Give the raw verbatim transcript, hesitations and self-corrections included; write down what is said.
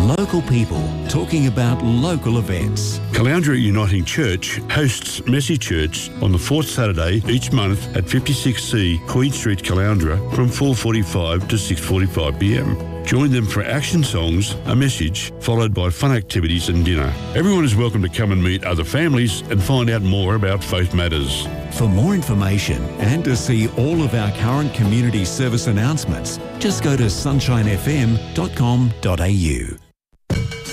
Local people talking about local events. Caloundra Uniting Church hosts Messy Church on the fourth Saturday each month at fifty-six C Queen Street, Caloundra from four forty-five to six forty-five p m. Join them for action songs, a message, followed by fun activities and dinner. Everyone is welcome to come and meet other families and find out more about Faith Matters. For more information and to see all of our current community service announcements, just go to sunshine f m dot com dot a u.